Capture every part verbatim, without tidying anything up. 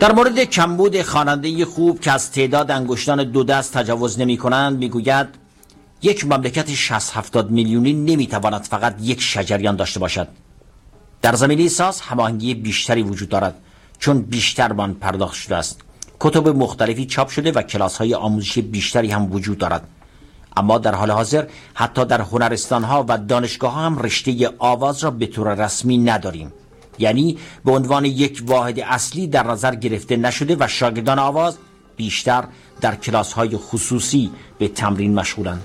در مورد کمبود خواننده خوب که از تعداد انگشتان دو دست تجاوز نمی کنند میگوید یک مملکت شصت هفتاد میلیونی نمیتواند فقط یک شجریان داشته باشد. در زمینه ساز هماهنگی بیشتری وجود دارد چون بیشتر به آن پرداخت شده است. کتب مختلفی چاپ شده و کلاس‌های آموزشی بیشتری هم وجود دارد. اما در حال حاضر حتی در هنرستان‌ها و دانشگاه‌ها هم رشته آواز را به طور رسمی نداریم. یعنی به عنوان یک واحد اصلی در نظر گرفته نشده و شاگردان آواز بیشتر در کلاس‌های خصوصی به تمرین مشغولند.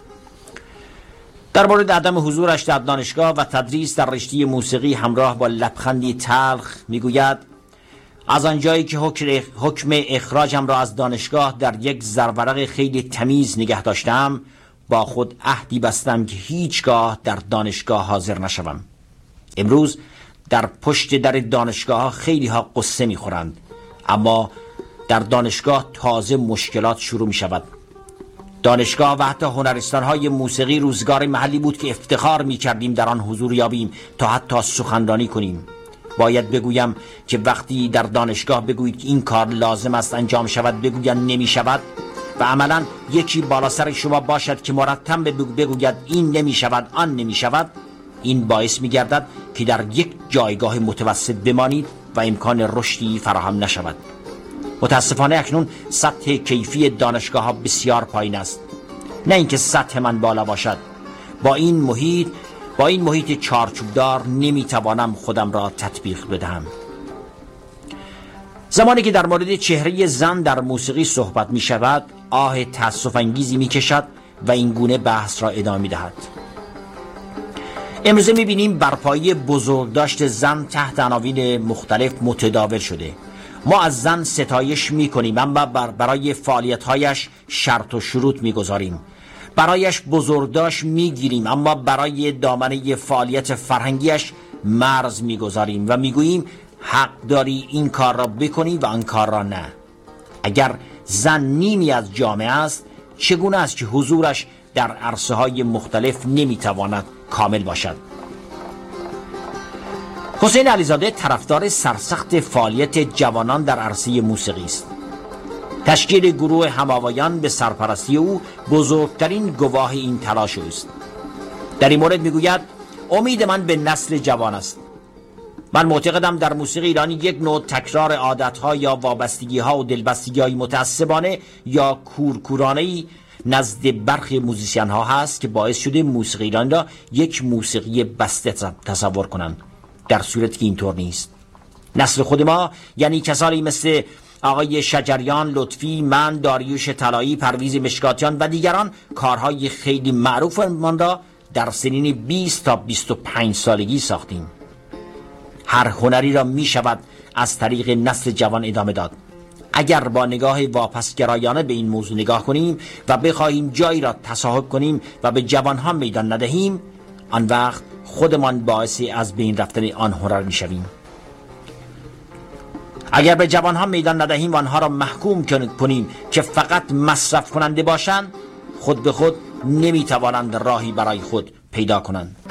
در مورد عدم حضورش در دانشگاه و تدریس در رشته موسیقی همراه با لبخندی تلخ میگوید از آنجایی که حکم اخراجم را از دانشگاه در یک زرورق خیلی تمیز نگه داشتم، با خود عهدی بستم که هیچگاه در دانشگاه حاضر نشوم. امروز در پشت در دانشگاه ها خیلی ها قصه میخورند، اما در دانشگاه تازه مشکلات شروع می شود. دانشگاه و حتی هنرستان های موسیقی روزگار محلی بود که افتخار می کردیم در آن حضور یابیم تا حتی سخنرانی کنیم. باید بگویم که وقتی در دانشگاه بگویید که این کار لازم است انجام شود بگوید نمی شود و عملا یکی بالا سر شما باشد که مرتب بگوید این نمی شود آن نمی شود، این باعث می گردد که در یک جایگاه متوسط بمانید و امکان رشدی فراهم نشود. متاسفانه اکنون سطح کیفی دانشگاه ها بسیار پایین است، نه اینکه سطح من بالا باشد. با این محیط با این محیط چارچوبدار نمیتوانم خودم را تطبیق بدهم. زمانی که در مورد چهره زن در موسیقی صحبت می شود آه تأسف انگیزی می کشد و این گونه بحث را ادامه می دهد. امروزه می بینیم برپایی بزرگداشت زن تحت عناوین مختلف متداول شده. ما از زن ستایش می کنیم اما برای فعالیت‌هایش شرط و شروط می گذاریم. برایش بزرگداشت می گیریم اما برای دامنه فعالیت فرهنگیش مرز می گذاریم و می گوییم حق داری این کار را بکنی و آن کار را نه. اگر زن نیمی از جامعه است چگونه است که حضورش در عرصه های مختلف نمی تواند کامل باشد؟ حسین علیزاده طرفدار سرسخت فعالیت جوانان در عرصه موسیقی است. تشکیل گروه هماوایان به سرپرستی او بزرگترین گواه این تلاش است. در این مورد میگوید امید من به نسل جوان است. من معتقدم در موسیقی ایرانی یک نوع تکرار عادتها یا وابستگیها و دلبستگی‌های متعصبانه یا کورکورانه‌ای نزد برخی موزیسین ها هست که باعث شده موسیقی ایرانی را یک موسیقی بسته تصور کنند، در صورتی که اینطور نیست. نسل خود ما یعنی کسانی مثل آقای شجریان، لطفی، من، داریوش طلایی، پرویز مشکاتیان و دیگران کارهای خیلی معروف من را در سنین بیست تا بیست و پنج سالگی ساختیم. هر هنری را می شود از طریق نسل جوان ادامه داد. اگر با نگاه واپسگرایانه به این موضوع نگاه کنیم و بخواهیم جایی را تصاحب کنیم و به جوانها میدان ندهیم، آن وقت خودمان باعث از بین رفتن آن هنر می شویم. اگر به جوانها میدان ندهیم و آنها را محکوم کنیم که فقط مصرف کننده باشند، خود به خود نمی توانند راهی برای خود پیدا کنند.